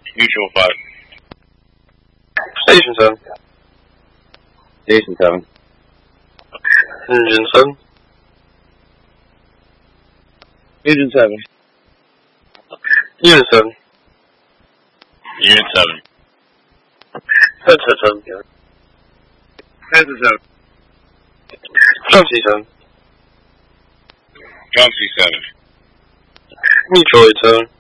Mutual 5. Station 7. Station 7. Engine 7. Engine 7. Unit 7. Unit 7. Headset 7. Headset 7. Drum C7. Drum C7. Mutual 8-7.